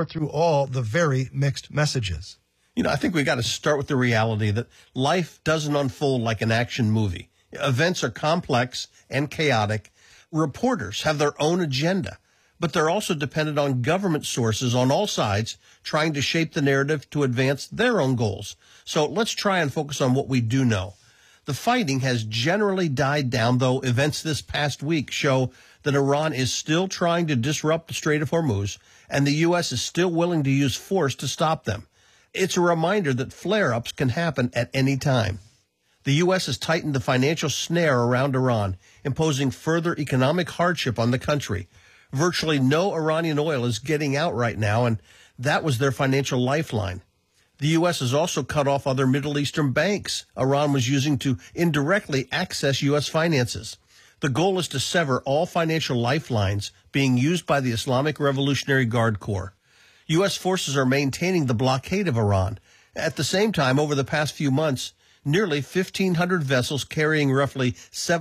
sort through all the very mixed messages? I think we got to start with the reality that life doesn't unfold like an action movie. Events are complex and chaotic. Reporters have their own agenda, but they're also dependent on government sources on all sides trying to shape the narrative to advance their own goals. So let's try and focus on what we do know. The fighting has generally died down, though events this past week show that Iran is still trying to disrupt the Strait of Hormuz, and the U.S. is still willing to use force to stop them. It's a reminder that flare-ups can happen at any time. The U.S. has tightened the financial snare around Iran, imposing further economic hardship on the country. Virtually no Iranian oil is getting out right now, and that was their financial lifeline. The U.S. has also cut off other Middle Eastern banks Iran was using to indirectly access U.S. finances. The goal is to sever all financial lifelines being used by the Islamic Revolutionary Guard Corps. U.S. forces are maintaining the blockade of Iran. At the same time, over the past few months, nearly 1,500 vessels carrying roughly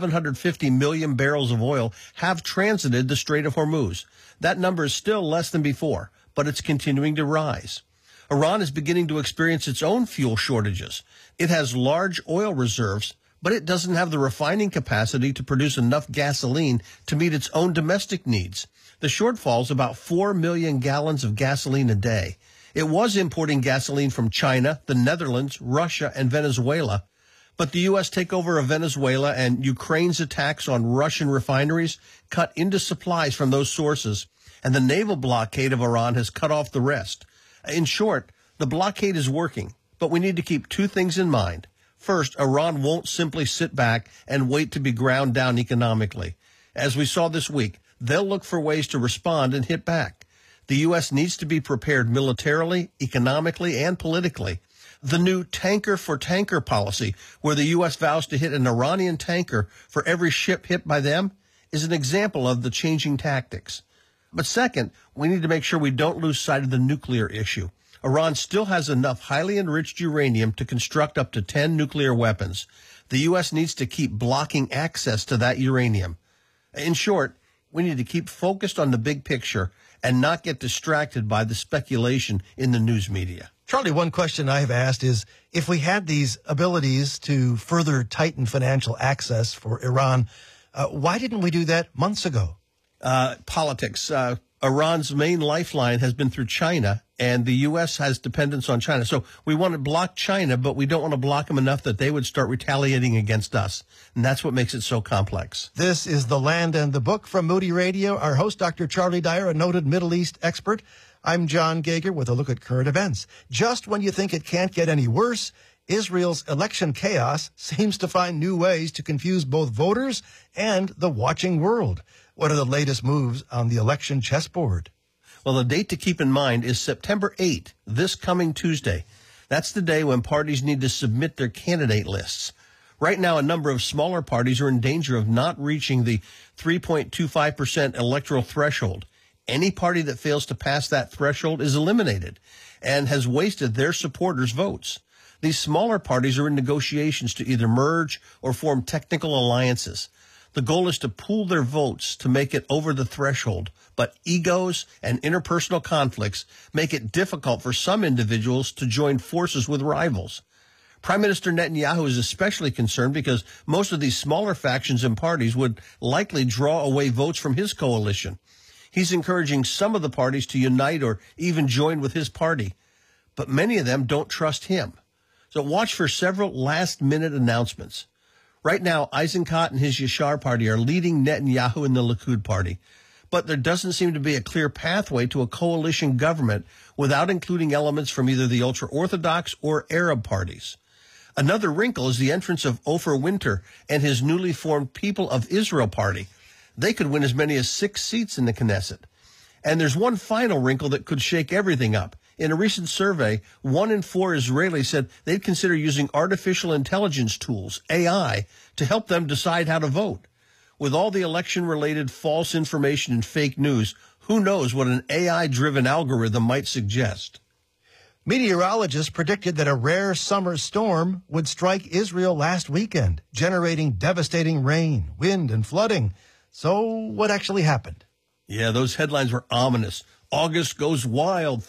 750 million barrels of oil have transited the Strait of Hormuz. That number is still less than before, but it's continuing to rise. Iran is beginning to experience its own fuel shortages. It has large oil reserves, but it doesn't have the refining capacity to produce enough gasoline to meet its own domestic needs. The shortfall is about 4 million gallons of gasoline a day. It was importing gasoline from China, the Netherlands, Russia, and Venezuela. But the U.S. takeover of Venezuela and Ukraine's attacks on Russian refineries cut into supplies from those sources, and the naval blockade of Iran has cut off the rest. In short, the blockade is working, but we need to keep two things in mind. First, Iran won't simply sit back and wait to be ground down economically. As we saw this week, they'll look for ways to respond and hit back. The U.S. needs to be prepared militarily, economically, and politically. The new tanker-for-tanker policy, where the U.S. vows to hit an Iranian tanker for every ship hit by them, is an example of the changing tactics. But second, we need to make sure we don't lose sight of the nuclear issue. Iran still has enough highly enriched uranium to construct up to 10 nuclear weapons. The U.S. needs to keep blocking access to that uranium. In short, we need to keep focused on the big picture and not get distracted by the speculation in the news media. Charlie, one question I have asked is, if we had these abilities to further tighten financial access for Iran, why didn't we do that months ago? Politics. Iran's main lifeline has been through China, and the U.S. has dependence on China. So we want to block China, but we don't want to block them enough that they would start retaliating against us. And that's what makes it so complex. This is The Land and the Book from Moody Radio. Our host, Dr. Charlie Dyer, a noted Middle East expert. I'm John Gager with a look at current events. Just when you think it can't get any worse, Israel's election chaos seems to find new ways to confuse both voters and the watching world. What are the latest moves on the election chessboard? Well, the date to keep in mind is September 8th, this coming Tuesday. That's the day when parties need to submit their candidate lists. Right now, a number of smaller parties are in danger of not reaching the 3.25% electoral threshold. Any party that fails to pass that threshold is eliminated and has wasted their supporters' votes. These smaller parties are in negotiations to either merge or form technical alliances. The goal is to pool their votes to make it over the threshold, but egos and interpersonal conflicts make it difficult for some individuals to join forces with rivals. Prime Minister Netanyahu is especially concerned because most of these smaller factions and parties would likely draw away votes from his coalition. He's encouraging some of the parties to unite or even join with his party, but many of them don't trust him. So watch for several last-minute announcements. Right now, Eisenkot and his Yashar party are leading Netanyahu and the Likud party, but there doesn't seem to be a clear pathway to a coalition government without including elements from either the ultra-Orthodox or Arab parties. Another wrinkle is the entrance of Ofer Winter and his newly formed People of Israel party. They could win as many as 6 seats in the Knesset. And there's one final wrinkle that could shake everything up. In a recent survey, 1 in 4 Israelis said they'd consider using artificial intelligence tools, AI, to help them decide how to vote. With all the election-related false information and fake news, who knows what an AI-driven algorithm might suggest? Meteorologists predicted that a rare summer storm would strike Israel last weekend, generating devastating rain, wind, and flooding. So what actually happened? Yeah, those headlines were ominous. August goes wild.